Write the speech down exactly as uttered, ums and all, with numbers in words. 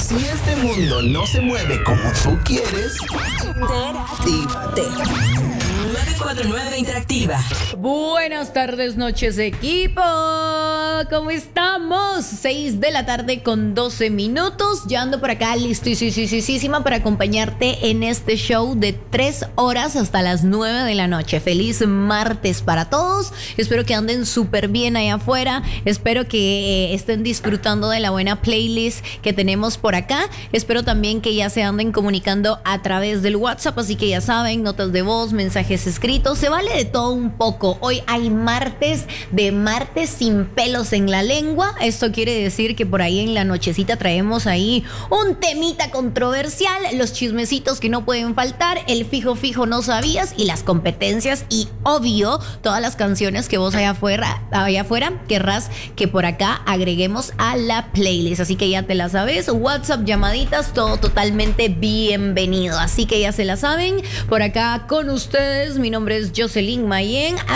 Si este mundo no se mueve como tú quieres, Interactívate. nueve cuatro nueve Interactiva. Buenas tardes, noches, equipo. ¿Cómo estamos? seis de la tarde con doce minutos. Ya ando por acá listísima para acompañarte en este show de tres horas hasta las nueve de la noche. Feliz martes para todos. Espero que anden súper bien allá afuera. Espero que eh, estén disfrutando de la buena playlist que tenemos por acá. Espero también que ya se anden comunicando a través del WhatsApp. Así que ya saben, notas de voz, mensajes escritos. Se vale de todo un poco. Hoy hay martes de martes sin pelos en la lengua. Esto quiere decir que por ahí en la nochecita traemos ahí un temita controversial, los chismecitos que no pueden faltar, el fijo fijo no sabías y las competencias y obvio todas las canciones que vos allá afuera, allá afuera querrás que por acá agreguemos a la playlist. Así que ya te la sabes, WhatsApp, llamaditas, todo totalmente bienvenido. Así que ya se la saben, por acá con ustedes, mi nombre es Jocelyn Mayen.